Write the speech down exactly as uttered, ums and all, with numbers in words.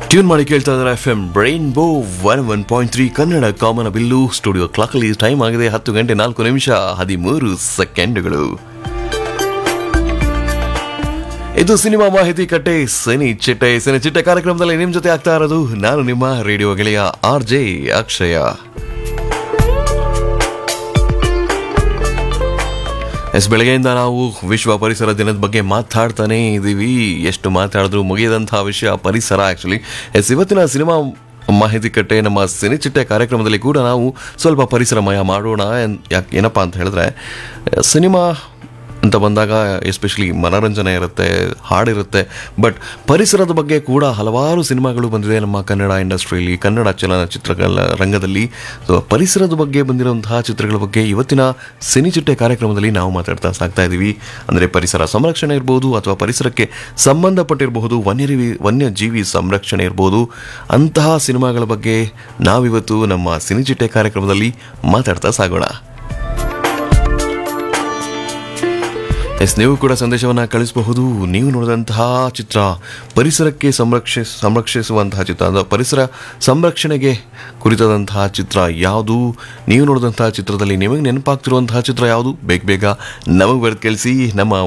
Tune ಮಾಡಿ ಕೇಳ್ತಾ ಇದ್ದಾರೆ F M rainbow one one point three Kannada ಕಾಮನ ಬಿಲ್ಲು. ಸ್ಟುಡಿಯೋ ಕ್ಲಾಕಲ್ಲಿ ಟೈಮ್ ಆಗಿದೆ ಹತ್ತು ಗಂಟೆ ನಾಲ್ಕು ನಿಮಿಷ ಹದಿಮೂರು ಸೆಕೆಂಡ್ಗಳು. ಇದು ಸಿನಿಮಾ ಮಾಹಿತಿ ಕಟ್ಟೆ ಸಿನಿ ಚಿಟ್ಟೆ ಸಿನಿ ಚಿಟ್ಟೆ ಕಾರ್ಯಕ್ರಮದಲ್ಲಿ ನಿಮ್ಮ ಜೊತೆ ಆಗ್ತಾ ಇರೋದು ನಾನು ನಿಮ್ಮ ರೇಡಿಯೋ ಗೆಳೆಯ ಆರ್ ಜೆ ಅಕ್ಷಯ. ಎಸ್ ಬೆಳಗ್ಗೆಯಿಂದ ನಾವು ವಿಶ್ವ ಪರಿಸರ ದಿನದ ಬಗ್ಗೆ ಮಾತಾಡ್ತಾನೆ ಇದ್ದೀವಿ. ಎಷ್ಟು ಮಾತಾಡಿದ್ರು ಮುಗಿಯದಂತಹ ವಿಷಯ ಪರಿಸರ. ಆ್ಯಕ್ಚುಲಿ ಎಸ್ ಇವತ್ತಿನ ಸಿನಿಮಾ ಮಾಹಿತಿ ಕಟ್ಟೆ ನಮ್ಮ ಸಿನಿಚಿಟ್ಟೆ ಕಾರ್ಯಕ್ರಮದಲ್ಲಿ ಕೂಡ ನಾವು ಸ್ವಲ್ಪ ಪರಿಸರಮಯ ಮಾಡೋಣ. ಯಾಕೆ ಏನಪ್ಪ ಅಂತ ಹೇಳಿದ್ರೆ ಸಿನಿಮಾ ಅಂತ ಬಂದಾಗ ಎಸ್ಪೆಷಲಿ ಮನೋರಂಜನೆ ಇರುತ್ತೆ, ಹಾಡಿರುತ್ತೆ, ಬಟ್ ಪರಿಸರದ ಬಗ್ಗೆ ಕೂಡ ಹಲವಾರು ಸಿನಿಮಾಗಳು ಬಂದಿದೆ ನಮ್ಮ ಕನ್ನಡ ಇಂಡಸ್ಟ್ರಿಯಲ್ಲಿ, ಕನ್ನಡ ಚಲನಚಿತ್ರಗಳ ರಂಗದಲ್ಲಿ. ಸೊ ಪರಿಸರದ ಬಗ್ಗೆ ಬಂದಿರುವಂತಹ ಚಿತ್ರಗಳ ಬಗ್ಗೆ ಇವತ್ತಿನ ಸಿನಿಚಿಟ್ಟೆ ಕಾರ್ಯಕ್ರಮದಲ್ಲಿ ನಾವು ಮಾತಾಡ್ತಾ ಸಾಗ್ತಾ ಇದ್ದೀವಿ. ಅಂದರೆ ಪರಿಸರ ಸಂರಕ್ಷಣೆ ಇರ್ಬೋದು ಅಥವಾ ಪರಿಸರಕ್ಕೆ ಸಂಬಂಧಪಟ್ಟಿರಬಹುದು, ವನ್ಯಜೀವಿ ವನ್ಯಜೀವಿ ಸಂರಕ್ಷಣೆ ಇರ್ಬೋದು, ಅಂತಹ ಸಿನಿಮಾಗಳ ಬಗ್ಗೆ ನಾವಿವತ್ತು ನಮ್ಮ ಸಿನಿಚಿಟ್ಟೆ ಕಾರ್ಯಕ್ರಮದಲ್ಲಿ ಮಾತಾಡ್ತಾ ಸಾಗೋಣ. ಎಸ್ ನೀವು ಕೂಡ ಸಂದೇಶವನ್ನು ಕಳಿಸಬಹುದು. ನೀವು ನೋಡಿದಂತಹ ಚಿತ್ರ ಪರಿಸರಕ್ಕೆ ಸಂರಕ್ಷಿ ಸಂರಕ್ಷಿಸುವಂತಹ ಚಿತ್ರ ಅಂದರೆ ಪರಿಸರ ಸಂರಕ್ಷಣೆಗೆ ಕುರಿತಾದಂತಹ ಚಿತ್ರ ಯಾವುದು? ನೀವು ನೋಡಿದಂತಹ ಚಿತ್ರದಲ್ಲಿ ನಿಮಗೆ ನೆನಪಾಗ್ತಿರುವಂತಹ ಚಿತ್ರ ಯಾವುದು? ಬೇಗ ಬೇಗ ನಮಗೆ ಬರೆದು ಕಳಿಸಿ. ನಮ್ಮ